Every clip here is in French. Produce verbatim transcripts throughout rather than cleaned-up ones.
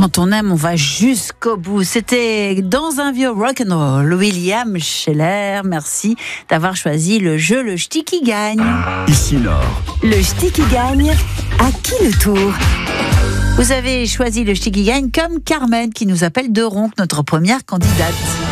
Quand on aime, on va jusqu'au bout. C'était dans un vieux rock'n'roll. William Scheller, merci d'avoir choisi le jeu Le Ch'ti qui gagne. Ici Nord. Le Ch'ti qui gagne, à qui le tour ? Vous avez choisi Le Ch'ti qui gagne comme Carmen qui nous appelle de Ronc, notre première candidate.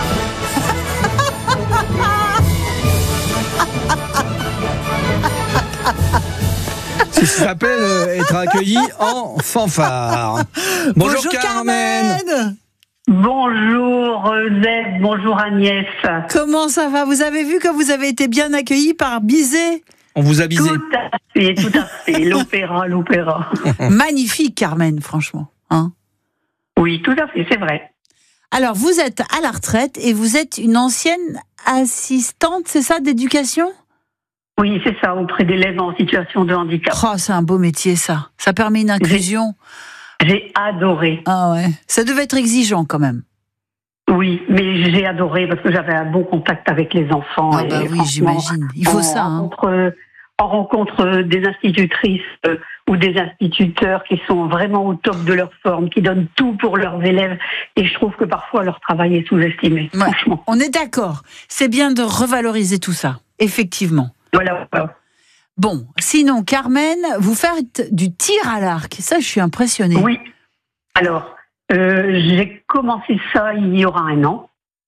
Ça s'appelle euh, être accueilli en fanfare. Bonjour, Bonjour Carmen. Carmen. Bonjour Zed, bonjour Agnès. Comment ça va ? Vous avez vu que vous avez été bien accueillis par Bizet ? On vous a bisé. Tout à fait, tout à fait. L'opéra, l'opéra. Magnifique Carmen, franchement. Hein ? Oui, tout à fait, c'est vrai. Alors, vous êtes à la retraite et vous êtes une ancienne assistante, c'est ça, d'éducation ? Oui, c'est ça, auprès d'élèves en situation de handicap. Oh, c'est un beau métier, ça. Ça permet une inclusion. J'ai, j'ai adoré. Ah ouais. Ça devait être exigeant, quand même. Oui, mais j'ai adoré parce que j'avais un bon contact avec les enfants. Ah bah et oui, j'imagine. Il faut on ça. Hein. rencontre, on rencontre des institutrices euh, ou des instituteurs qui sont vraiment au top de leur forme, qui donnent tout pour leurs élèves. Et je trouve que parfois leur travail est sous-estimé. Ouais, Franchement. on est d'accord. C'est bien de revaloriser tout ça. Effectivement. Voilà. voilà. Bon, sinon, Carmen, vous faites du tir à l'arc. Ça, je suis impressionnée. Oui. Alors, euh, j'ai commencé ça il y aura un an.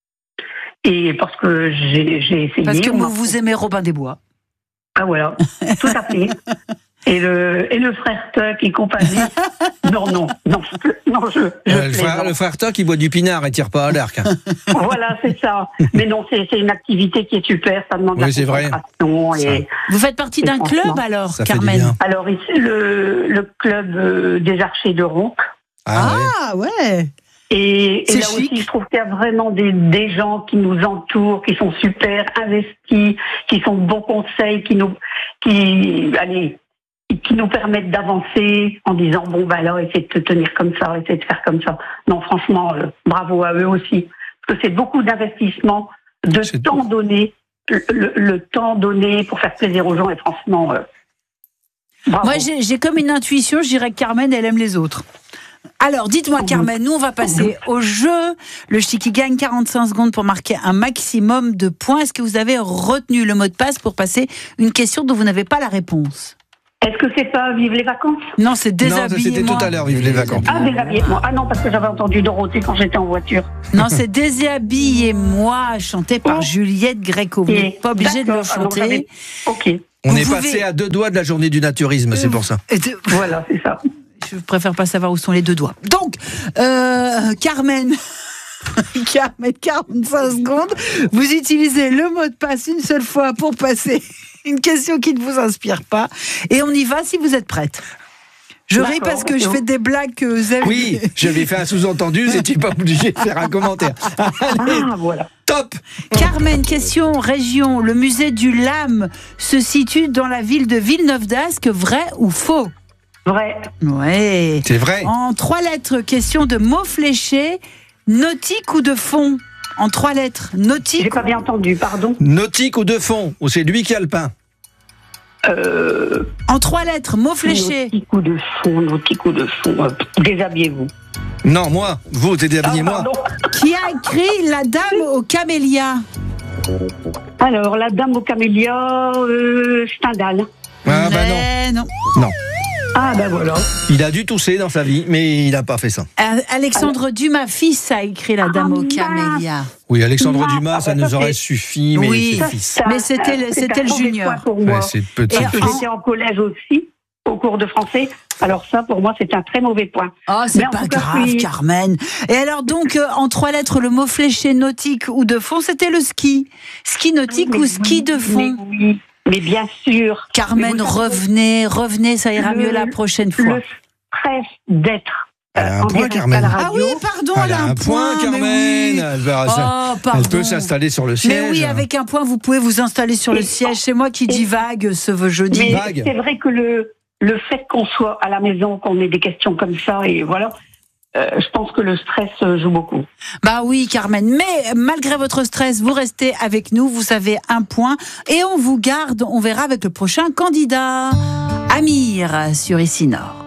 Et parce que j'ai, j'ai essayé. Parce que moi. vous, vous aimez Robin des Bois. Ah voilà, tout à fait. Et le, et le frère Tuck et compagnie. Non, non, non, non, je, je Euh, le, frère, le frère Toc, il boit du pinard et tire pas à l'arc. Hein. Voilà, c'est ça. Mais non, c'est, c'est une activité qui est super, ça demande Oui, la c'est vrai. concentration. Et... Vous faites partie d'un club, alors, Ça fait du Carmen ? bien. Alors ici, le, le club euh, des archers de Ronc. Ah, ouais. Ah, ouais. Et, et C'est là chic. aussi, je trouve qu'il y a vraiment des, des gens qui nous entourent, qui sont super investis, qui sont de bons conseils, qui nous, qui, allez, qui nous permettent d'avancer en disant bon bah là, essayez de te tenir comme ça, essayez de faire comme ça. Non, franchement, euh, bravo à eux aussi, parce que c'est beaucoup d'investissement, de C'est temps donné, le, le, le temps donné pour faire plaisir aux gens. Et franchement, euh, bravo. Moi, j'ai, j'ai comme une intuition, je dirais que Carmen, elle aime les autres. Alors, dites-moi, Carmen, nous, on va passer au jeu. Le Ch'ti qui gagne quarante-cinq secondes pour marquer un maximum de points. Est-ce que vous avez retenu le mot de passe pour passer une question dont vous n'avez pas la réponse ? Est-ce que c'est pas Vive les vacances? Non, c'est Non, ça, déshabillez-moi. c'était tout à l'heure, vive les vacances. Ah, déshabillez-moi. Ah non, parce que j'avais entendu Dorothée quand j'étais en voiture. Non, c'est Déshabillez-moi, chanté par Oh. Juliette Gréco. Vous n'êtes pas obligé de le D'accord, alors chanter. j'avais- Ok, On Vous est pouvez- passé à deux doigts de la journée du naturisme, c'est pour ça. Et de- voilà, c'est ça. Je préfère pas savoir où sont les deux doigts. Donc, euh, Carmen, Carmen, quarante-cinq secondes, vous utilisez le mot de passe une seule fois pour passer une question qui ne vous inspire pas. Et on y va si vous êtes prête. Je ris D'accord, parce que je d'accord. fais des blagues que vous avez... Oui, j'avais fait un sous-entendu, c'était pas obligé de faire un commentaire. Allez, Ah, voilà. top. Carmen, question région. Le musée du Lame se situe dans la ville de Villeneuve d'Ascq, vrai ou faux? Vrai. Ouais. C'est vrai. En trois lettres, question de mots fléchés, nautique ou de fond? En trois lettres, J'ai nautique. pas bien entendu, pardon. Nautique ou de fond, ou c'est lui qui a le pain. Euh, En trois lettres, mots fléchés. nautique ou de fond, nautique ou de fond. Euh, Déshabillez-vous. Non, moi, vous, t'es Ah, habillez-moi. pardon. Qui a écrit La Dame aux Camélias? Alors, la dame aux camélias, euh, Stendhal. Ah bah non, Mais non. non. Ah, ben voilà. Il a dû tousser dans sa vie, mais il n'a pas fait ça. Euh, Alexandre Dumas, fils, a écrit La Dame Ah, aux mince. Camélias. Oui, Alexandre Non, Dumas, ça ça, nous ça, aurait c'est- suffi, mais Oui. c'est Ça, fils. ça, Mais c'était le- euh, c'était c'est un le mauvais junior. point pour moi. Ouais, c'est petit Et Parce que fils. j'étais en collège aussi, au cours de français. Alors ça, pour moi, c'est un très mauvais point. Oh, c'est Mais en pas tout cas, grave, oui. Carmen. Et alors donc, euh, en trois lettres, le mot fléché nautique ou de fond, c'était le ski. Ski nautique Mais ou ski oui, de fond? Mais oui, mais bien sûr. Mais Carmen, vous savez, revenez, revenez, ça ira le- mieux la prochaine fois. Le stress d'être Elle a euh, un en point, direct Carmen. à la Ah radio. oui, pardon, Elle a un point, mais Carmen. oui. Elle, va- Oh, pardon. elle peut s'installer sur le siège. Mais oui, avec un point, vous pouvez vous installer sur le Et- siège. C'est moi qui et- divague ce jeudi. Mais Vague. c'est vrai que le, le fait qu'on soit à la maison, qu'on ait des questions comme ça, et voilà, euh, je pense que le stress euh, joue beaucoup. Bah oui, Carmen. Mais malgré votre stress, vous restez avec nous. Vous avez un point. Et on vous garde. On verra avec le prochain candidat. Amir sur Ici Nord.